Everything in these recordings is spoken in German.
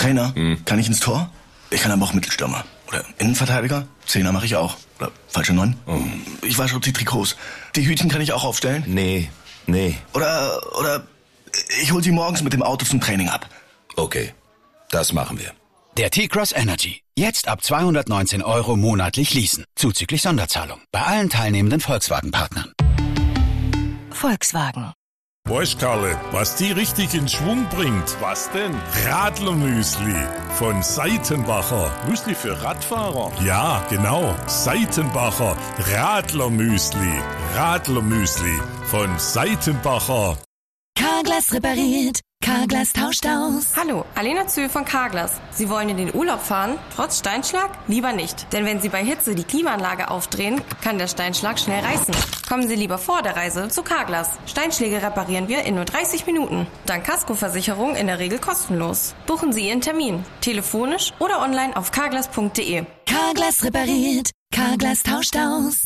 Trainer, kann ich ins Tor? Ich kann aber auch Mittelstürmer. Oder Innenverteidiger? Zehner mache ich auch. Oder falsche 9? Ich wasche die Trikots. Die Hütchen kann ich auch aufstellen? Nee. Oder ich hol sie morgens mit dem Auto zum Training ab. Okay, das machen wir. Der T-Cross Energy. Jetzt ab 219 € monatlich leasen. Zuzüglich Sonderzahlung. Bei allen teilnehmenden Volkswagen-Partnern. Volkswagen. Weißt, Karle, was die richtig in Schwung bringt? Was denn? Radlermüsli von Seitenbacher. Müsli für Radfahrer? Ja, genau. Seitenbacher Radlermüsli. Radlermüsli von Seitenbacher. Carglass repariert. Carglass tauscht aus. Hallo, Alena Zöhl von Carglass. Sie wollen in den Urlaub fahren? Trotz Steinschlag? Lieber nicht. Denn wenn Sie bei Hitze die Klimaanlage aufdrehen, kann der Steinschlag schnell reißen. Kommen Sie lieber vor der Reise zu Carglass. Steinschläge reparieren wir in nur 30 Minuten. Dank Kaskoversicherung in der Regel kostenlos. Buchen Sie Ihren Termin. Telefonisch oder online auf carglass.de. Carglass repariert. Carglass tauscht aus.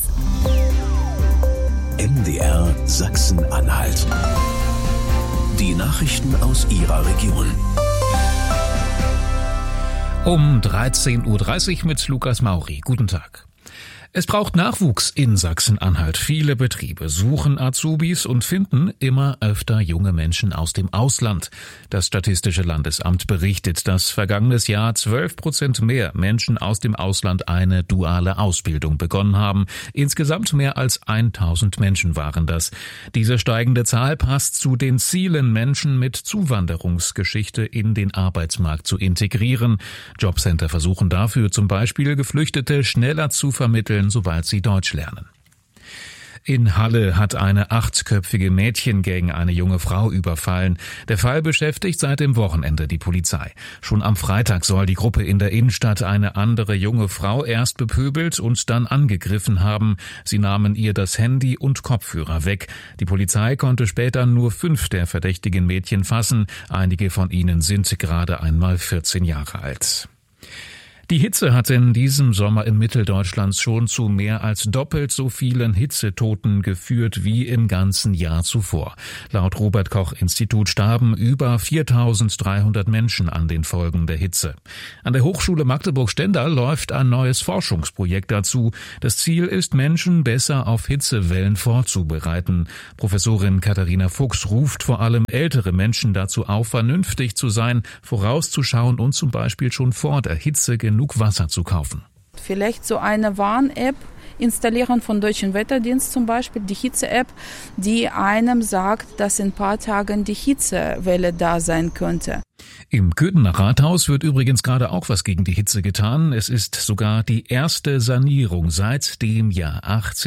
MDR Sachsen-Anhalt. Die Nachrichten aus Ihrer Region. Um 13:30 Uhr mit Lukas Mauri. Guten Tag. Es braucht Nachwuchs in Sachsen-Anhalt. Viele Betriebe suchen Azubis und finden immer öfter junge Menschen aus dem Ausland. Das Statistische Landesamt berichtet, dass vergangenes Jahr 12% mehr Menschen aus dem Ausland eine duale Ausbildung begonnen haben. Insgesamt mehr als 1000 Menschen waren das. Diese steigende Zahl passt zu den Zielen, Menschen mit Zuwanderungsgeschichte in den Arbeitsmarkt zu integrieren. Jobcenter versuchen dafür zum Beispiel, Geflüchtete schneller zu vermitteln, sobald sie Deutsch lernen. In Halle hat eine 8-köpfige Mädchengang eine junge Frau überfallen. Der Fall beschäftigt seit dem Wochenende die Polizei. Schon am Freitag soll die Gruppe in der Innenstadt eine andere junge Frau erst bepöbelt und dann angegriffen haben. Sie nahmen ihr das Handy und Kopfhörer weg. Die Polizei konnte später nur 5 der verdächtigen Mädchen fassen. Einige von ihnen sind gerade einmal 14 Jahre alt. Die Hitze hat in diesem Sommer in Mitteldeutschland schon zu mehr als doppelt so vielen Hitzetoten geführt wie im ganzen Jahr zuvor. Laut Robert-Koch-Institut starben über 4.300 Menschen an den Folgen der Hitze. An der Hochschule Magdeburg-Stendal läuft ein neues Forschungsprojekt dazu. Das Ziel ist, Menschen besser auf Hitzewellen vorzubereiten. Professorin Katharina Fuchs ruft vor allem ältere Menschen dazu auf, vernünftig zu sein, vorauszuschauen und zum Beispiel schon vor der Hitze genug Wasser zu kaufen. Vielleicht so eine Warn-App installieren von Deutschen Wetterdienst zum Beispiel, die Hitze-App, die einem sagt, dass in ein paar Tagen die Hitzewelle da sein könnte. Im Köthener Rathaus wird übrigens gerade auch was gegen die Hitze getan. Es ist sogar die erste Sanierung seit dem Jahr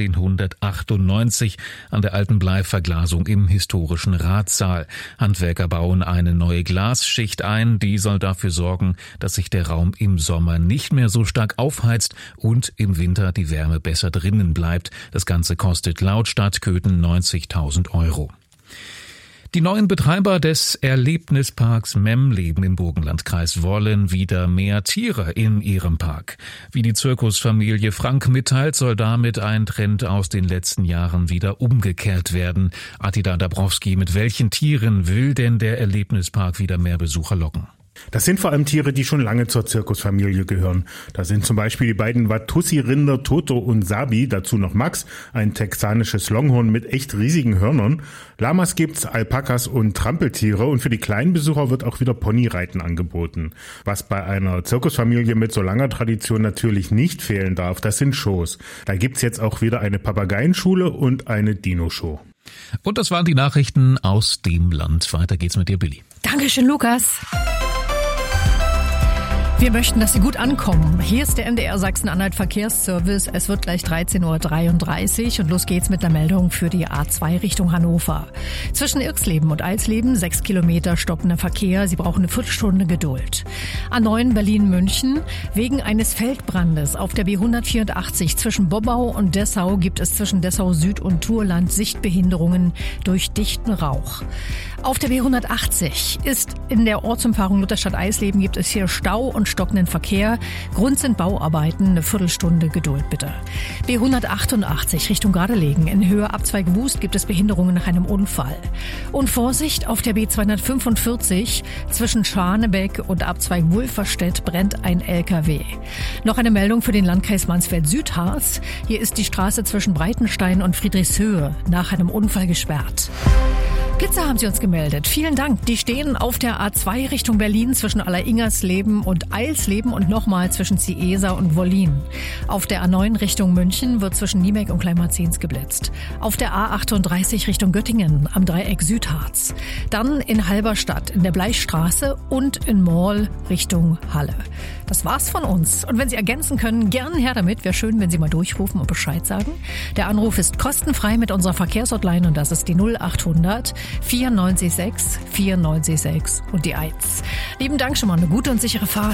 1898 an der alten Bleiverglasung im historischen Ratssaal. Handwerker bauen eine neue Glasschicht ein, die soll dafür sorgen, dass sich der Raum im Sommer nicht mehr so stark aufheizt und im Winter die Wärme besser drinnen bleibt. Das Ganze kostet laut Stadt Köthen 90.000 €. Die neuen Betreiber des Erlebnisparks Memleben im Burgenlandkreis wollen wieder mehr Tiere in ihrem Park. Wie die Zirkusfamilie Frank mitteilt, soll damit ein Trend aus den letzten Jahren wieder umgekehrt werden. Attila Dabrowski, mit welchen Tieren will denn der Erlebnispark wieder mehr Besucher locken? Das sind vor allem Tiere, die schon lange zur Zirkusfamilie gehören. Da sind zum Beispiel die beiden Watussi-Rinder Toto und Sabi, dazu noch Max, ein texanisches Longhorn mit echt riesigen Hörnern. Lamas gibt's, Alpakas und Trampeltiere und für die kleinen Besucher wird auch wieder Ponyreiten angeboten. Was bei einer Zirkusfamilie mit so langer Tradition natürlich nicht fehlen darf, das sind Shows. Da gibt's jetzt auch wieder eine Papageienschule und eine Dino-Show. Und das waren die Nachrichten aus dem Land. Weiter geht's mit dir, Billy. Dankeschön, Lukas. Wir möchten, dass Sie gut ankommen. Hier ist der MDR Sachsen-Anhalt Verkehrsservice. Es wird gleich 13:33 Uhr und los geht's mit der Meldung für die A2 Richtung Hannover. Zwischen Irxleben und Eisleben 6 Kilometer stoppender Verkehr. Sie brauchen eine Viertelstunde Geduld. A9 Berlin-München. Wegen eines Feldbrandes auf der B184 zwischen Bobbau und Dessau gibt es zwischen Dessau Süd und Thurland Sichtbehinderungen durch dichten Rauch. Auf der B180 ist in der Ortsumfahrung Lutherstadt Eisleben gibt es hier Stau und stockenden Verkehr. Grund sind Bauarbeiten, eine Viertelstunde Geduld bitte. B188 Richtung Gardelegen. In Höhe Abzweig Wust gibt es Behinderungen nach einem Unfall. Und Vorsicht, auf der B245 zwischen Scharnebeck und Abzweig Wulverstedt brennt ein LKW. Noch eine Meldung für den Landkreis Mansfeld-Südharz. Hier ist die Straße zwischen Breitenstein und Friedrichshöhe nach einem Unfall gesperrt. Blitzer haben Sie uns gemeldet. Vielen Dank. Die stehen auf der A2 Richtung Berlin zwischen Alleringersleben und Eilsleben und nochmal zwischen Ciesa und Wollin. Auf der A9 Richtung München wird zwischen Niemek und Kleinmarzens geblitzt. Auf der A38 Richtung Göttingen am Dreieck Südharz. Dann in Halberstadt in der Bleichstraße und in Morl Richtung Halle. Das war's von uns. Und wenn Sie ergänzen können, gern her damit. Wäre schön, wenn Sie mal durchrufen und Bescheid sagen. Der Anruf ist kostenfrei mit unserer Verkehrshotline und das ist die 0800 94,6 94,6 und die 1. Lieben Dank schon mal, eine gute und sichere Fahrt.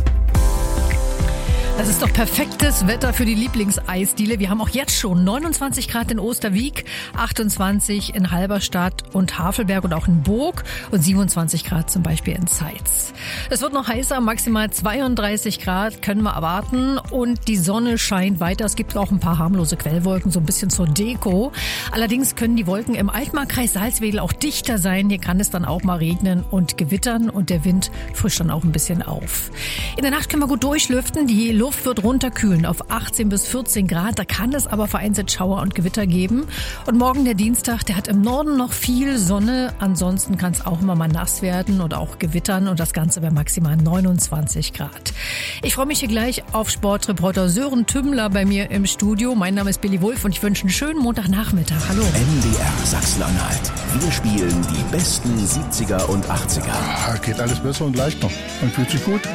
Das ist doch perfektes Wetter für die Lieblingseisdiele. Wir haben auch jetzt schon 29 Grad in Osterwiek, 28 in Halberstadt und Havelberg und auch in Burg und 27 Grad zum Beispiel in Zeitz. Es wird noch heißer, maximal 32 Grad können wir erwarten und die Sonne scheint weiter. Es gibt auch ein paar harmlose Quellwolken, so ein bisschen zur Deko. Allerdings können die Wolken im Altmarkkreis Salzwedel auch dichter sein. Hier kann es dann auch mal regnen und gewittern und der Wind frischt dann auch ein bisschen auf. In der Nacht können wir gut durchlüften. Die Luft wird runterkühlen auf 18 bis 14 Grad. Da kann es aber vereinzelt Schauer und Gewitter geben. Und morgen der Dienstag, der hat im Norden noch viel Sonne. Ansonsten kann es auch immer mal nass werden oder auch gewittern. Und das Ganze bei maximal 29 Grad. Ich freue mich hier gleich auf Sportreporter Sören Tümmler bei mir im Studio. Mein Name ist Billy Wulff und ich wünsche einen schönen Montagnachmittag. Hallo. NDR Sachsen-Anhalt. Wir spielen die besten 70er und 80er. Geht alles besser und leichter. Man fühlt sich gut.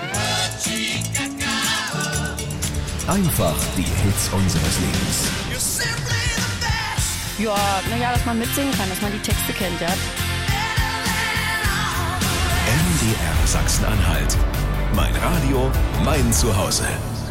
Einfach die Hits unseres Lebens. Ja, naja, dass man mitsingen kann, dass man die Texte kennt, ja. NDR Sachsen-Anhalt. Mein Radio, mein Zuhause.